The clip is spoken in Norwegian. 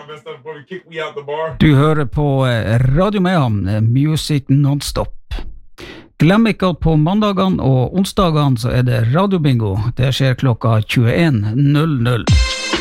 Du hører på Radio Mayhem, Music Non-Stop. Glem ikke at på mandagene og onsdagene så det radiobingo. Det skjer klokka 21:00.